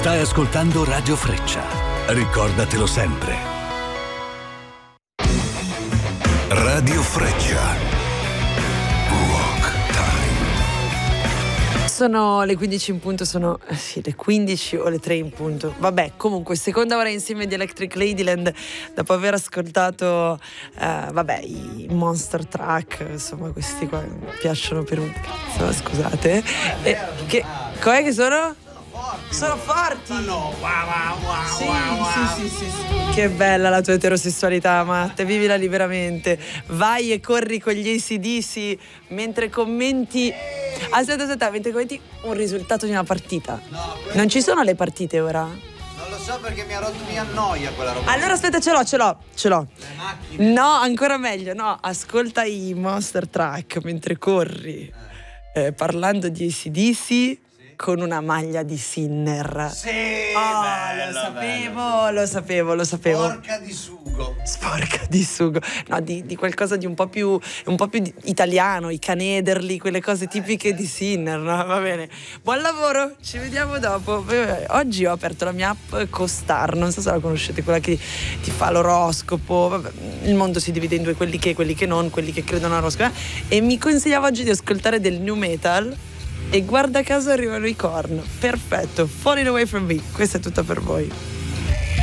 Stai ascoltando Radio Freccia. Ricordatelo sempre. Radio Freccia. Sono le 15 in punto, sono sì, le 15 o le 3 in punto. Vabbè, comunque, seconda ora insieme di Electric Ladyland, dopo aver ascoltato i Monster Truck, insomma, questi qua mi piacciono per un cazzo, scusate. Com'è che sono? Sono forti! No, wow. Sì. Che bella la tua eterosessualità, Matte, vivila liberamente. Vai e corri con gli AC/DC mentre commenti. Aspetta, mentre commenti un risultato di una partita. No, non ci sono le partite ora? Non lo so perché mi annoia quella roba. Allora aspetta, ce l'ho. Le macchine. No, ancora meglio, no. Ascolta i Monster Truck mentre corri, parlando di AC/DC. Con una maglia di Sinner. Sì, bello, lo sapevo. Sporca di sugo. No, di qualcosa di un po' più italiano, i canederli, quelle cose tipiche di Sinner, no? Va bene. Buon lavoro, ci vediamo dopo. Oggi ho aperto la mia app Costar, non so se la conoscete, quella che ti fa l'oroscopo. Vabbè, il mondo si divide in due, quelli che non, quelli che credono all'oroscopo. E mi consigliava oggi di ascoltare del new metal. E guarda caso arrivano i Korn. Perfetto, Falling Away From Me. Questa è tutta per voi.